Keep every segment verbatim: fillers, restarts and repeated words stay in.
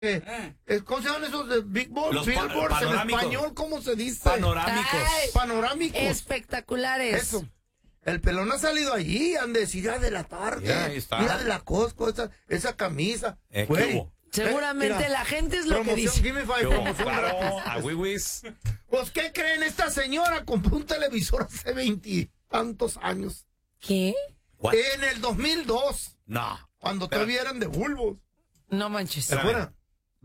Eh, eh, ¿Cómo se llaman esos de Big Board? Los Billboards pa en español, ¿cómo se dice? Panorámicos. Ay, Panorámicos. espectaculares. Eso. El pelón ha salido allí, han de decir, mira de la tarde, Ya, ahí está. mira de la Costco, esa, esa camisa. Eh, Güey, ¿qué hubo? Seguramente eh, mira, la gente es lo que promoción, dice. give me five, Yo, promoción claro, gratis. a Wiwis. Pues, ¿qué creen? Esta señora compró un televisor hace veintitantos años. ¿Qué? What? En el dos mil dos, No. cuando Espera. todavía eran de bulbos. No manches. ¿Se Espérame. acuerdan?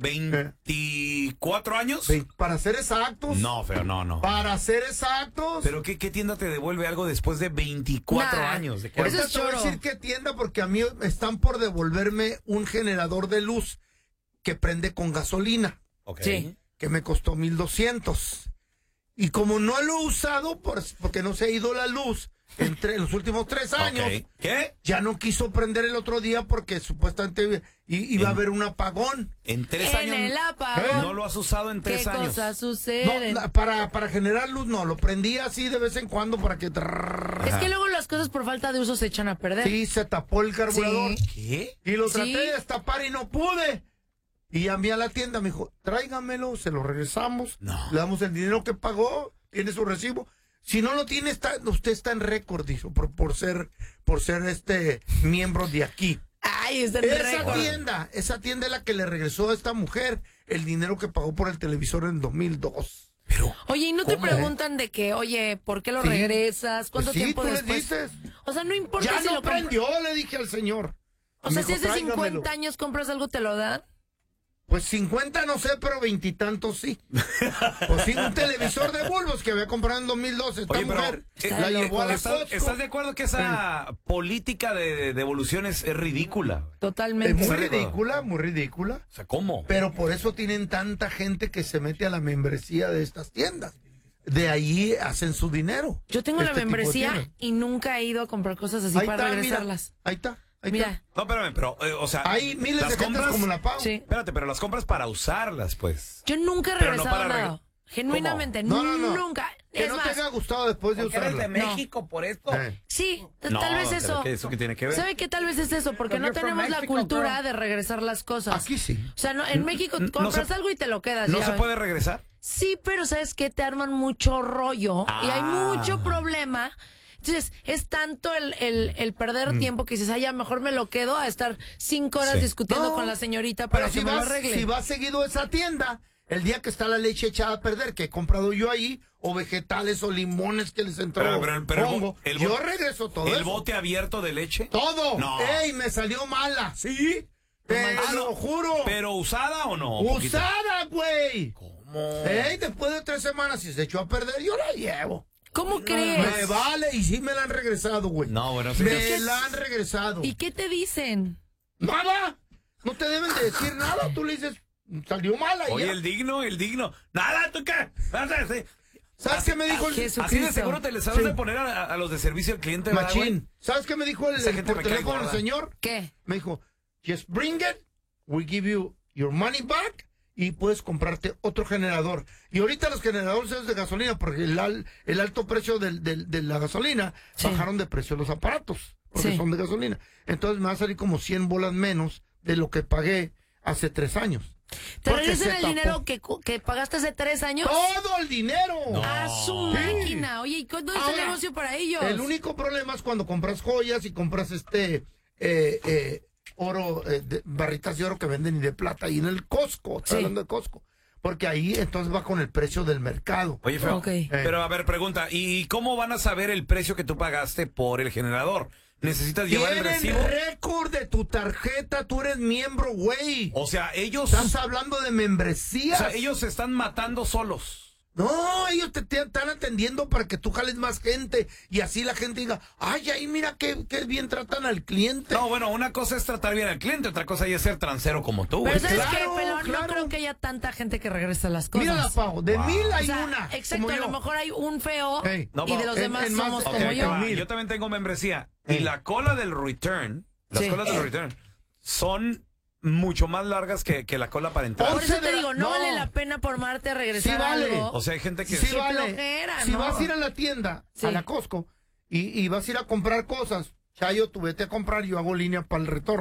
¿veinticuatro años? Ve- Para ser exactos. No, feo, no, no. Para ser exactos. ¿Pero qué, qué tienda te devuelve algo después de veinticuatro Nah. años? ¿De qué Por eso Ahorita es te voy a choro. decir qué tienda, porque a mí están por devolverme un generador de luz que prende con gasolina, Ok. Sí. que me costó mil doscientos. Y como no lo he usado, por- porque no se ha ido la luz entre los últimos tres años, Ok. ¿Qué? ya no quiso prender el otro día porque supuestamente i- iba a En- haber un apagón. En tres En años. el apagón. No lo has usado en ¿Qué tres años. cosas No, suceden? la- para, para generar luz no, lo prendía así de vez en cuando para que... Es que luego las cosas por falta de uso se echan a perder. Sí, se tapó el carburador. Sí. ¿Qué? Y lo Sí. traté de destapar y no pude. Y llamé a la tienda, me dijo, tráigamelo, se lo regresamos, No. le damos el dinero que pagó, tiene su recibo. Si no lo tiene, está, usted está en récord, dijo, por, por ser, por ser este miembro de aquí. Ay, está en Esa récord. tienda, esa tienda es la que le regresó a esta mujer el dinero que pagó por el televisor en dos mil dos. Pero, Oye, ¿y no te ¿cómo? preguntan de que, oye, ¿por qué lo Sí. regresas? ¿Cuánto Pues sí, tiempo tú les después? dices. O sea, no importa Ya si no lo compras. prendió, le dije al señor. O Me sea, si dijo, hace "Tráigamelo". cincuenta años compras algo, ¿te lo dan? Pues cincuenta no sé, pero veintitantos sí. Pues sí, un televisor de bulbos que había comprado en dos mil doce. Esta oye, pero mujer eh, la llevó a la ¿estás, Costco. estás de acuerdo que esa política de devolución es, es ridícula? Es Totalmente. muy ¿Estás de acuerdo? ridícula, muy ridícula. O sea, ¿cómo? Pero por eso tienen tanta gente que se mete a la membresía de estas tiendas. De ahí hacen su dinero. Yo tengo Este la tipo de membresía tiendas. y nunca he ido a comprar cosas así Ahí para está, regresarlas. mira. Ahí está. Ahí Mira, está. No, espérame, pero, eh, o sea... Hay miles las de gente compras como la Pau. sí. Espérate, pero las compras para usarlas, pues. Yo nunca he Pero no regresado para nada. reg- Genuinamente, No, no, no. nunca. Que es no más, te haya gustado después de usarla. México por esto? Eh. sí, t- No, tal vez pero eso. ¿qué- eso qué tiene que ver? ¿Sabe qué tal vez es eso? Porque no You're from tenemos la Mexico, cultura bro. de regresar las cosas. Aquí sí. O sea, no, en México no compras se- algo y te lo quedas. ¿No ya se ves. puede regresar? Sí, pero ¿sabes qué? Te arman mucho rollo y hay Ah. mucho problema. Entonces, es tanto el, el, el perder tiempo que dices, ay, ya mejor me lo quedo a estar cinco horas Sí. discutiendo No, con la señorita para Pero que si me lo vas, arregle. si vas seguido a esa tienda, el día que está la leche echada a perder, que he comprado yo ahí, o vegetales o limones que les entró Pero- pero- pero el bo- hongo, el bo- yo regreso todo ¿El eso. bote abierto de leche? Todo. No. ¡Ey, me salió mala! ¿Sí? Te Ah, lo no. juro. ¿Pero usada o no? Poquito. ¡Usada, güey! ¿Cómo? ¡Ey, después de tres semanas, si se echó a perder, yo la llevo! ¿Cómo Me crees? vale, y sí me la han regresado, güey. No, bueno, sí. Me que- la han regresado. ¿Y qué te dicen? ¡Nada! No te deben de decir nada. Tú le dices, salió mala. y Oye, ya. el digno, el digno. Nada, ¿tú qué? Nada, sí. ¿Sabes qué me dijo el Jesús. Así de Cristo. seguro te les sabes Sí. de poner a, a los de servicio al cliente, ¿verdad, güey? Machín? ¿Sabes qué me dijo el, Esa el gente por me cae teléfono el gorda. señor? ¿Qué? Me dijo, just bring it, we give you your money back y puedes comprarte otro generador. Y ahorita los generadores esos de gasolina, porque el, al- el alto precio del- del- de la gasolina, Sí. bajaron de precio los aparatos, porque Sí. son de gasolina. Entonces me va a salir como cien bolas menos de lo que pagué hace tres años. ¿Te Porque regresan se el tapó dinero que, cu- que pagaste hace tres años? ¡Todo el dinero! A su Sí. máquina. Oye, ¿y cuándo es el Ahora, negocio para ellos? El único problema es cuando compras joyas y compras este eh, eh, oro, eh, de- barritas de oro que venden y de plata y en el Costco, estoy Sí. hablando de Costco, porque ahí entonces va con el precio del mercado. Oye, feo. Ok. Pero a ver, pregunta, ¿y cómo van a saber el precio que tú pagaste por el generador? ¿Necesitas llevar el Tienen recibo? récord de tu tarjeta, tú eres miembro, güey. O sea, ellos... Estás hablando de O membresías. sea, ellos se están matando solos. No, ellos te, te están atendiendo para que tú jales más gente y así la gente diga, ay, ay, mira qué, qué bien tratan al cliente. No, bueno, una cosa es tratar bien al cliente, otra cosa es ser transero como tú, Pero güey. ¿sabes Claro, qué, Pelón? claro. No creo que haya tanta gente que regrese las cosas. Mira la Pau, de Wow. mil hay O sea, una. exacto, como a yo. lo mejor hay un feo Hey, no, y de los en- demás en más- somos ok, como Ok, yo. va, mil. yo también tengo membresía. Eh. Y la cola del return, las Sí. colas del return, son mucho más largas que, que la cola para entrar. Por eso once de te la- digo, no, no. vale la pena por Marte regresar Sí vale. algo. O sea, hay gente que... Sí, Qué vale. flojera, Si ¿no? vas a ir a la tienda, Sí. a la Costco, y, y vas a ir a comprar cosas, Chayo, tú vete a comprar y yo hago línea para el retorno.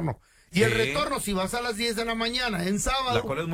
Y el Sí. retorno, si vas a las diez de la mañana en sábado, La cola es